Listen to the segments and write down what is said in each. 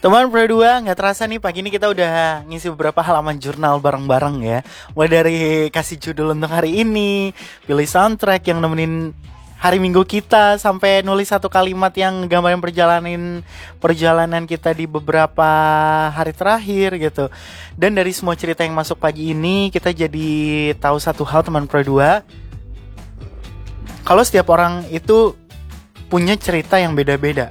Teman Pro 2, nggak terasa nih pagi ini kita udah ngisi beberapa halaman jurnal bareng-bareng ya. Mulai dari kasih judul untuk hari ini, pilih soundtrack yang nemenin hari Minggu kita, sampai nulis satu kalimat yang gambarin perjalanan kita di beberapa hari terakhir gitu. Dan dari semua cerita yang masuk pagi ini, kita jadi tahu satu hal teman Pro 2. Kalau setiap orang itu punya cerita yang beda-beda.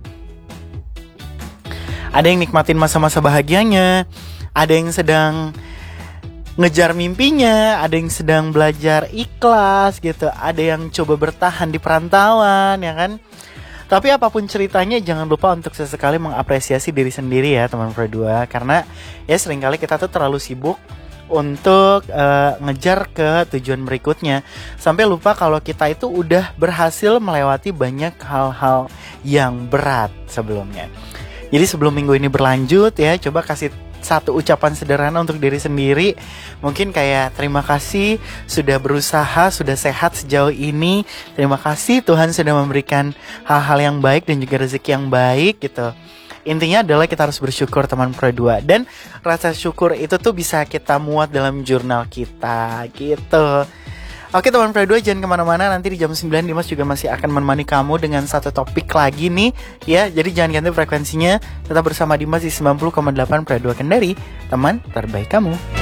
Ada yang nikmatin masa-masa bahagianya, ada yang sedang ngejar mimpinya, ada yang sedang belajar ikhlas gitu, ada yang coba bertahan di perantauan, ya kan? Tapi apapun ceritanya, jangan lupa untuk sesekali mengapresiasi diri sendiri ya teman Pro 2. Karena ya seringkali kita tuh terlalu sibuk untuk ngejar ke tujuan berikutnya, sampai lupa kalau kita itu udah berhasil melewati banyak hal-hal yang berat sebelumnya. Jadi sebelum minggu ini berlanjut ya, coba kasih satu ucapan sederhana untuk diri sendiri. Mungkin kayak terima kasih sudah berusaha, sudah sehat sejauh ini. Terima kasih Tuhan sudah memberikan hal-hal yang baik dan juga rezeki yang baik gitu. Intinya adalah kita harus bersyukur teman Pro 2. Dan rasa syukur itu tuh bisa kita muat dalam jurnal kita gitu. Oke teman Pro 2, jangan kemana-mana. Nanti di jam 9 Dimas juga masih akan menemani kamu dengan satu topik lagi nih ya. Jadi jangan ganti frekuensinya, tetap bersama Dimas di 90,8 Pro 2 Kendari, teman terbaik kamu.